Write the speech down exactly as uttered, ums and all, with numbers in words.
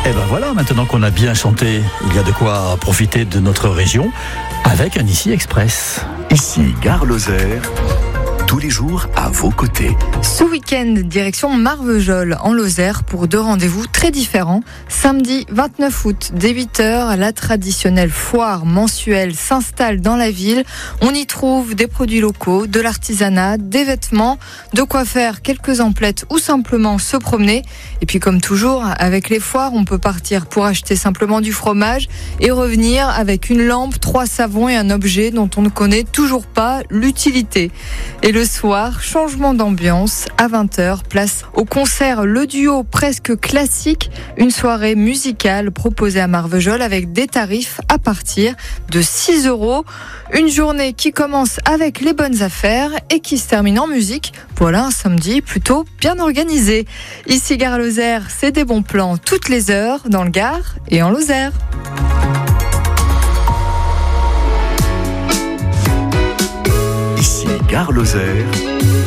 Et ben voilà, maintenant qu'on a bien chanté, il y a de quoi profiter de notre région avec un Ici Express. Ici, Gare Lozère, tous les jours à vos côtés. Ce week-end, direction Marvejols en Lozère pour deux rendez-vous très différents. Samedi vingt-neuf août, dès huit heures, la traditionnelle foire mensuelle s'installe dans la ville. On y trouve des produits locaux, de l'artisanat, des vêtements, de quoi faire quelques emplettes ou simplement se promener. Et puis comme toujours, avec les foires, on peut partir pour acheter simplement du fromage et revenir avec une lampe, trois savons et un objet dont on ne connaît toujours pas l'utilité. Et le soir, changement d'ambiance, à vingt heures, place au concert Le Duo presque classique, une soirée musicale proposée à Marvejols avec des tarifs à partir de six euros. Une journée qui commence avec les bonnes affaires et qui se termine en musique. Voilà un samedi plutôt bien organisé. Ici Gare Lozère, c'est des bons plans toutes les heures dans le Gard et en Lozère. Ici, Gare Lozère,